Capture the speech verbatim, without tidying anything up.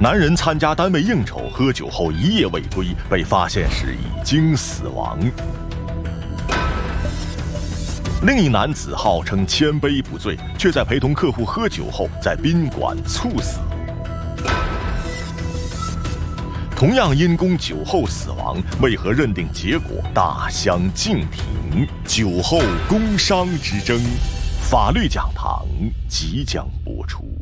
男人参加单位应酬，喝酒后一夜未归，被发现时已经死亡。另一男子号称千杯不醉，却在陪同客户喝酒后在宾馆猝死。同样因公酒后死亡，为何认定结果大相径庭？酒后工伤之争，法律讲堂即将播出。